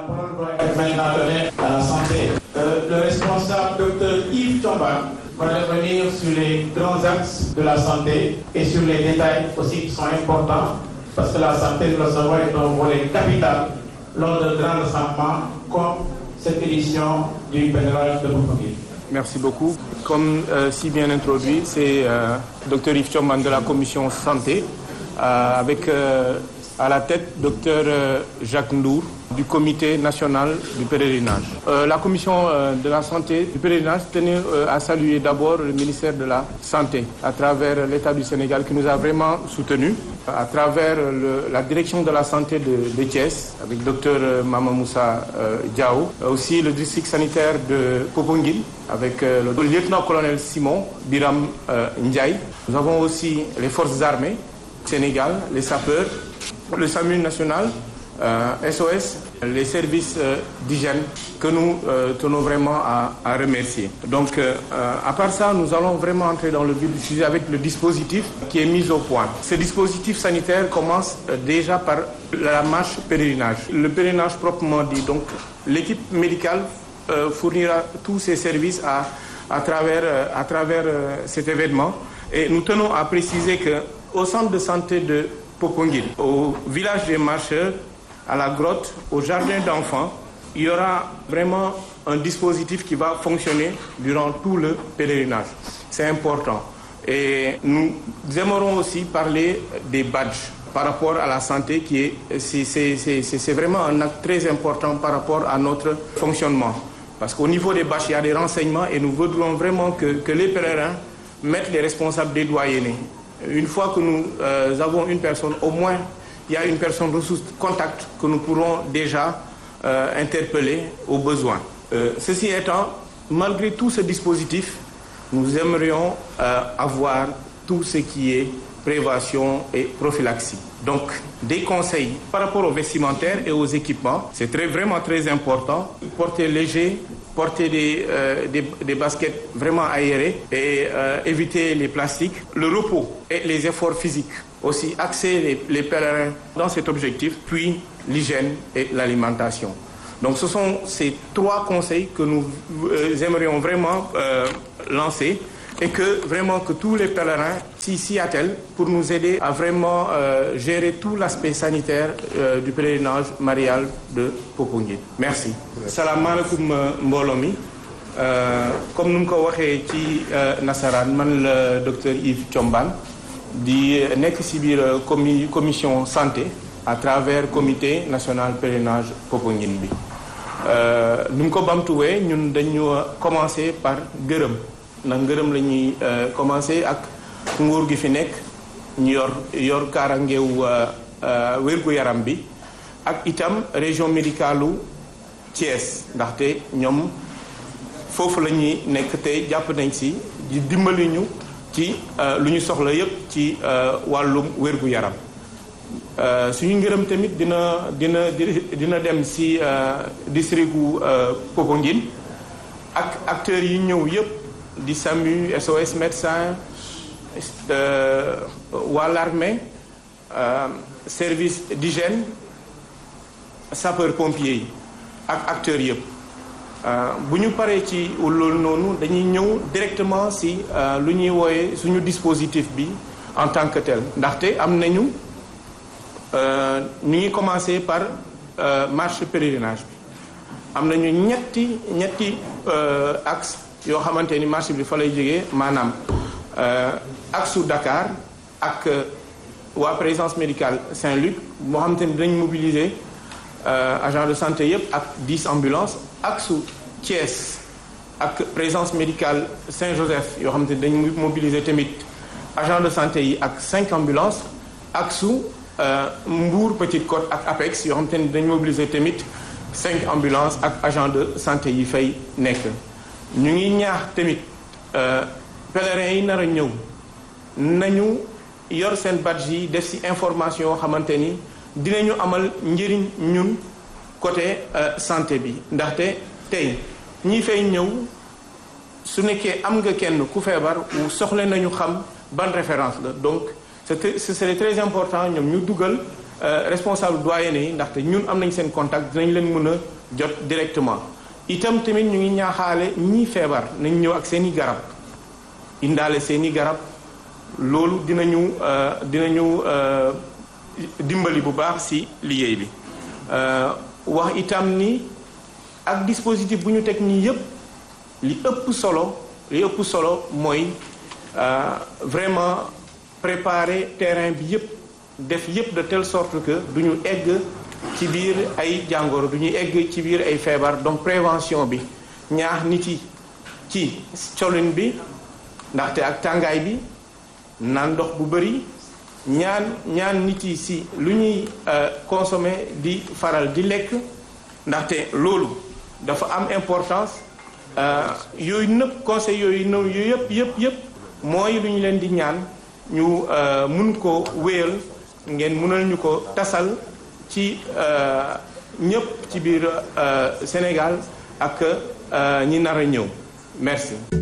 parole doit être maintenant donnée à la santé. Le responsable, Dr Yves Thiomban, va revenir sur les grands axes de la santé et sur les détails aussi qui sont importants, parce que la santé, nous le savons, est un volet capital lors de grands rassemblements comme cette édition du pèlerinage de Popenguine. Merci beaucoup. Comme si bien introduit, c'est Dr Yves Thiomban de la commission santé, avec à la tête Dr Jacques Ndour du comité national du pèlerinage. La commission de la santé du pèlerinage tenait à saluer d'abord le ministère de la Santé à travers l'État du Sénégal qui nous a vraiment soutenus, à travers la direction de la santé de Thiès avec Dr Mamamoussa Diao, aussi le district sanitaire de Popenguine avec le lieutenant-colonel Simon Biram Ndiaye. Nous avons aussi les forces armées Sénégal, les sapeurs, le SAMU national, SOS, les services d'hygiène que nous tenons vraiment à remercier. Donc, à part ça, nous allons vraiment entrer dans le vif du sujet avec le dispositif qui est mis au point. Ce dispositif sanitaire commence déjà par la marche pèlerinage. Le pèlerinage proprement dit, donc l'équipe médicale fournira tous ses services à travers cet événement. Et nous tenons à préciser qu'au centre de santé de Popenguine, au village des marcheurs, à la grotte, au jardin d'enfants, il y aura vraiment un dispositif qui va fonctionner durant tout le pèlerinage. C'est important. Et nous aimerons aussi parler des badges par rapport à la santé, c'est vraiment un acte très important par rapport à notre fonctionnement. Parce qu'au niveau des badges, il y a des renseignements et nous voudrons vraiment que les pèlerins mettent les responsables dédoyennés. Une fois que nous avons une personne, au moins, il y a une personne ressource contact que nous pourrons déjà interpeller au besoin. Ceci étant, malgré tout ce dispositif, nous aimerions avoir tout ce qui est prévention et prophylaxie. Donc, des conseils par rapport aux vestimentaires et aux équipements, c'est vraiment très important. Porter léger, porter des baskets vraiment aérées et éviter les plastiques. Le repos et les efforts physiques. Aussi axer les pèlerins dans cet objectif, puis l'hygiène et l'alimentation. Donc ce sont ces trois conseils que nous aimerions vraiment lancer et que tous les pèlerins s'y attellent pour nous aider à vraiment gérer tout l'aspect sanitaire du pèlerinage marial de Popenguine. Merci. Salaamaaleykum mbooloo mi comme nu mu ko waxee ci nasaraan man la docteur Yves Thiomban di nekk ci biir commission santé à travers comité national pèlerinage Popenguine bi. Nu mu ko bamtuwee ñun dañu commencer par gërëm. ndax ngërëm la ñuy commencé ak nguur gi fi nekk ñu yor kaarangeewu wér-gu-yaram bi ak itam région médicalu Thiès ndaxte ñoom foofu la ñuy nekk te jàpp nañ si di dimbali ñu ci lu ñu soxla yépp ci wàllum wér-gu-yaram suñu ngërëm tamit dina dem si district gu Popenguine ak acteurs yi ñëw yépp di SAMU, SOS médecin, waa l'armée, service d'hygiène, sapeur pompier yi ak acteurs yëpp bu ñu paree ci loolu noonu dañuy ñëw directement si lu ñuy wooye suñu dispositif bi en tant que tel ndaxte am nañu ñu ngi commencer par marche pèlerinage bi am nañu ñetti axe yoo xamante ni marché bi fa lay jógee maanaam aksu Dakar ak waa présence médicale Saint-Luc moo xamante ni dinañ mobiliser agent de santé yëpp ak 10 ambulances aksu Thiès ak présence médicale Saint-Joseph yoo xamante ni dañ mobiliser tamit agent de santé yi ak 5 ambulances aksu Mbour Petite Côte ak APEX yoo xamante ni dañ mobiliser tamit 5 ambulances ak agent de santé yi fay nekk. ñu ngi ñaax tamit pèlerins yi nar a ñëw nañu yor seen badge yi def ci information yoo xamante ni dinañu amal njëriñ ñun côté santé bi ndaxte tey ñi fay ñëw su nekkee am nga kenn ku feebar wu soxla nañu xam ban référence la donc ce serait très important ñoom ñu dugal responsable doyen yi ndaxte ñun am nañ seen contact dinañ leen mën a jot directement itam tamit ñu ngi ñaaxaale ñii feebar nañ ñëw ak seen i garab indaale seen i garab loolu dinañu dimbali bu baax ci liggéey bi wax itam ni ak dispositif bu ñu teg nii yépp li ëpp solo mooy vraiment préparer terrain bi yépp def yépp de telle sorte que du ñu egg ci biir ay jàngoro du ñuy egg ci biir ay feebar donc prévention bi ñaax nit yi ci colin bi ndaxte ak tàngaay bi naan ndox bu bari ñaan nit yi si lu ñuy consommer di faral di lekk ndaxte loolu dafa am importance yooyu nëpp conseil yooyu nëw yëpp mooy lu ñu leen di ñaan ñu mun ko wéyal ngeen mënal ñu ko tasal ci ñëpp ci biir Sénégal ak ñi nar a ñëw merci